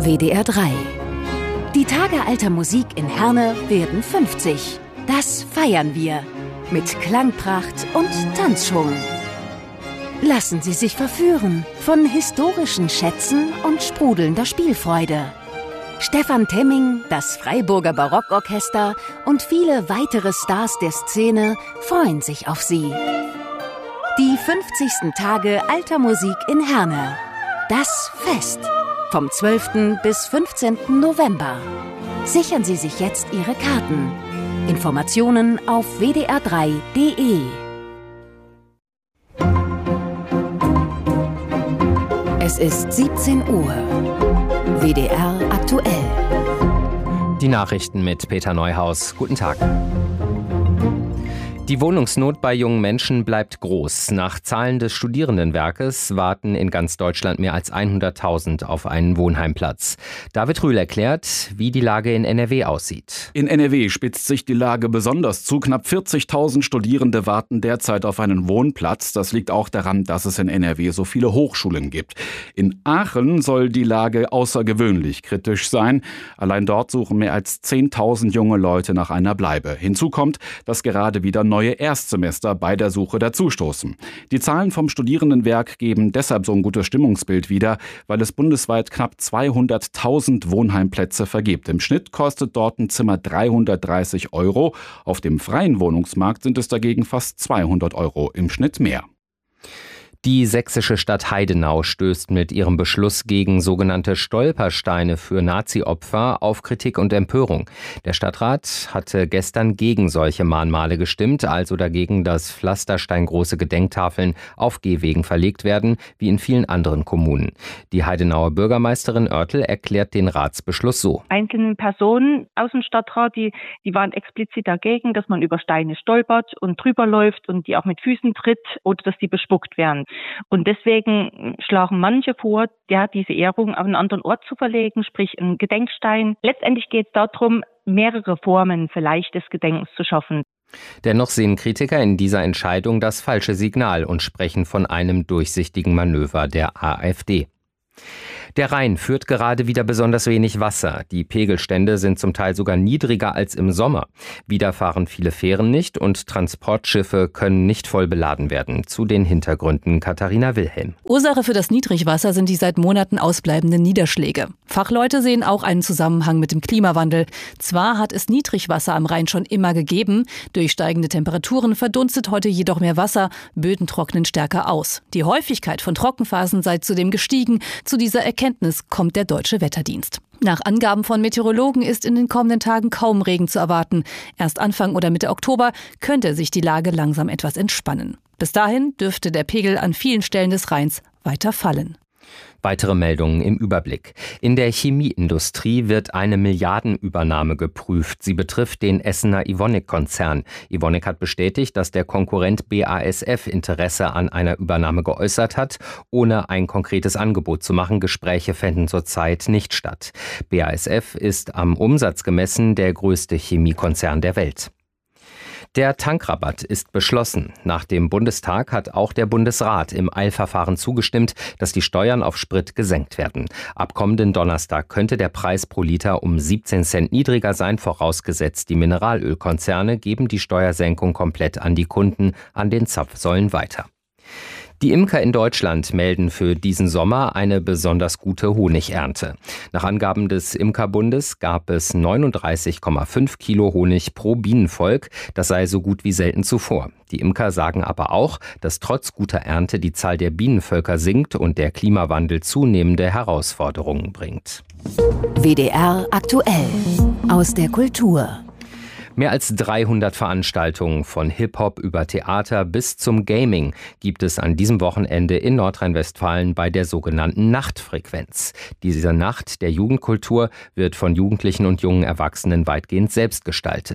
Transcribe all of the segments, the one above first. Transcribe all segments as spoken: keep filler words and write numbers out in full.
W D R drei. Die Tage alter Musik in Herne werden fünfzig. Das feiern wir mit Klangpracht und Tanzschwung. Lassen Sie sich verführen von historischen Schätzen und sprudelnder Spielfreude. Stefan Temming, das Freiburger Barockorchester und viele weitere Stars der Szene freuen sich auf Sie. Die fünfzigsten Tage alter Musik in Herne. Das Fest. Vom zwölften bis fünfzehnten November. Sichern Sie sich jetzt Ihre Karten. Informationen auf w d r drei punkt d e. Es ist siebzehn Uhr. W D R aktuell. Die Nachrichten mit Peter Neuhaus. Guten Tag. Die Wohnungsnot bei jungen Menschen bleibt groß. Nach Zahlen des Studierendenwerkes warten in ganz Deutschland mehr als hunderttausend auf einen Wohnheimplatz. David Rühl erklärt, wie die Lage in N R W aussieht. In N R W spitzt sich die Lage besonders zu. Knapp vierzigtausend Studierende warten derzeit auf einen Wohnplatz. Das liegt auch daran, dass es in N R W so viele Hochschulen gibt. In Aachen soll die Lage außergewöhnlich kritisch sein. Allein dort suchen mehr als zehntausend junge Leute nach einer Bleibe. Hinzu kommt, dass gerade wieder neue Erstsemester bei der Suche dazustoßen. Die Zahlen vom Studierendenwerk geben deshalb so ein gutes Stimmungsbild wieder, weil es bundesweit knapp zweihunderttausend Wohnheimplätze vergibt. Im Schnitt kostet dort ein Zimmer dreihundertdreißig Euro. Auf dem freien Wohnungsmarkt sind es dagegen fast zweihundert Euro im Schnitt mehr. Die sächsische Stadt Heidenau stößt mit ihrem Beschluss gegen sogenannte Stolpersteine für Nazi-Opfer auf Kritik und Empörung. Der Stadtrat hatte gestern gegen solche Mahnmale gestimmt, also dagegen, dass pflastersteingroße Gedenktafeln auf Gehwegen verlegt werden, wie in vielen anderen Kommunen. Die Heidenauer Bürgermeisterin Oertel erklärt den Ratsbeschluss so. Einzelne Personen aus dem Stadtrat, die, die waren explizit dagegen, dass man über Steine stolpert und drüber läuft und die auch mit Füßen tritt oder dass die bespuckt werden. Und deswegen schlagen manche vor, ja, diese Ehrung auf einen anderen Ort zu verlegen, sprich einen Gedenkstein. Letztendlich geht es darum, mehrere Formen vielleicht des Gedenkens zu schaffen. Dennoch sehen Kritiker in dieser Entscheidung das falsche Signal und sprechen von einem durchsichtigen Manöver der AfD. Der Rhein führt gerade wieder besonders wenig Wasser. Die Pegelstände sind zum Teil sogar niedriger als im Sommer. Wieder fahren viele Fähren nicht und Transportschiffe können nicht voll beladen werden. Zu den Hintergründen Katharina Wilhelm. Ursache für das Niedrigwasser sind die seit Monaten ausbleibenden Niederschläge. Fachleute sehen auch einen Zusammenhang mit dem Klimawandel. Zwar hat es Niedrigwasser am Rhein schon immer gegeben. Durch steigende Temperaturen verdunstet heute jedoch mehr Wasser. Böden trocknen stärker aus. Die Häufigkeit von Trockenphasen sei zudem gestiegen. Zu dieser Erkenntnis kommt der Deutsche Wetterdienst. Nach Angaben von Meteorologen ist in den kommenden Tagen kaum Regen zu erwarten. Erst Anfang oder Mitte Oktober könnte sich die Lage langsam etwas entspannen. Bis dahin dürfte der Pegel an vielen Stellen des Rheins weiter fallen. Weitere Meldungen im Überblick. In der Chemieindustrie wird eine Milliardenübernahme geprüft. Sie betrifft den Essener Evonik-Konzern. Evonik hat bestätigt, dass der Konkurrent B A S F Interesse an einer Übernahme geäußert hat, ohne ein konkretes Angebot zu machen. Gespräche fänden zurzeit nicht statt. B A S F ist am Umsatz gemessen der größte Chemiekonzern der Welt. Der Tankrabatt ist beschlossen. Nach dem Bundestag hat auch der Bundesrat im Eilverfahren zugestimmt, dass die Steuern auf Sprit gesenkt werden. Ab kommenden Donnerstag könnte der Preis pro Liter um siebzehn Cent niedriger sein, vorausgesetzt die Mineralölkonzerne geben die Steuersenkung komplett an die Kunden an den Zapfsäulen weiter. Die Imker in Deutschland melden für diesen Sommer eine besonders gute Honigernte. Nach Angaben des Imkerbundes gab es neununddreißig Komma fünf Kilo Honig pro Bienenvolk. Das sei so gut wie selten zuvor. Die Imker sagen aber auch, dass trotz guter Ernte die Zahl der Bienenvölker sinkt und der Klimawandel zunehmende Herausforderungen bringt. W D R aktuell aus der Kultur. Mehr als dreihundert Veranstaltungen von Hip-Hop über Theater bis zum Gaming gibt es an diesem Wochenende in Nordrhein-Westfalen bei der sogenannten Nachtfrequenz. Diese Nacht der Jugendkultur wird von Jugendlichen und jungen Erwachsenen weitgehend selbst gestaltet.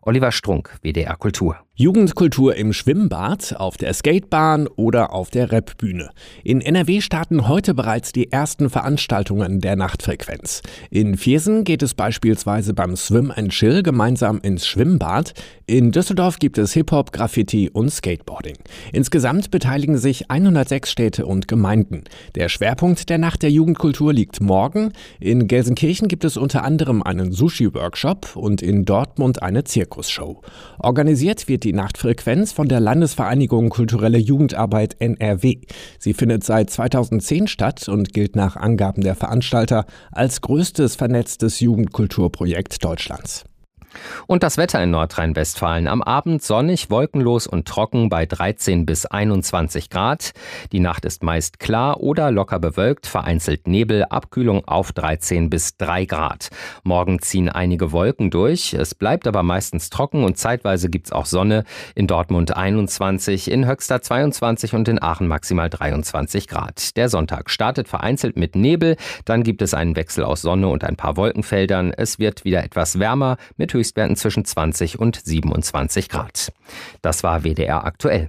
Oliver Strunk, W D R Kultur. Jugendkultur im Schwimmbad, auf der Skatebahn oder auf der Rapbühne. In N R W starten heute bereits die ersten Veranstaltungen der Nachtfrequenz. In Viersen geht es beispielsweise beim Swim and Chill gemeinsam ins Schwimmbad. In Düsseldorf gibt es Hip-Hop, Graffiti und Skateboarding. Insgesamt beteiligen sich hundertsechs Städte und Gemeinden. Der Schwerpunkt der Nacht der Jugendkultur liegt morgen. In Gelsenkirchen gibt es unter anderem einen Sushi-Workshop und in Dortmund eine Zirkusshow. Organisiert wird die Die Nachtfrequenz von der Landesvereinigung Kulturelle Jugendarbeit N R W. Sie findet seit zweitausendzehn statt und gilt nach Angaben der Veranstalter als größtes vernetztes Jugendkulturprojekt Deutschlands. Und das Wetter in Nordrhein-Westfalen. Am Abend sonnig, wolkenlos und trocken bei dreizehn bis einundzwanzig Grad. Die Nacht ist meist klar oder locker bewölkt, vereinzelt Nebel, Abkühlung auf dreizehn bis drei Grad. Morgen ziehen einige Wolken durch. Es bleibt aber meistens trocken und zeitweise gibt's auch Sonne. In Dortmund einundzwanzig, in Höxter zweiundzwanzig und in Aachen maximal dreiundzwanzig Grad. Der Sonntag startet vereinzelt mit Nebel. Dann gibt es einen Wechsel aus Sonne und ein paar Wolkenfeldern. Es wird wieder etwas wärmer mit Höchstwerten zwischen zwanzig und siebenundzwanzig Grad. Das war W D R aktuell.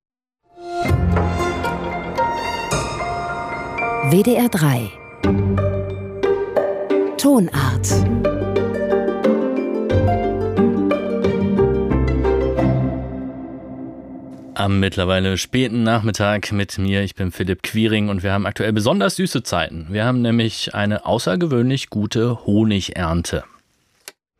W D R drei Tonart. Am mittlerweile späten Nachmittag mit mir, ich bin Philipp Quiring und wir haben aktuell besonders süße Zeiten. Wir haben nämlich eine außergewöhnlich gute Honigernte.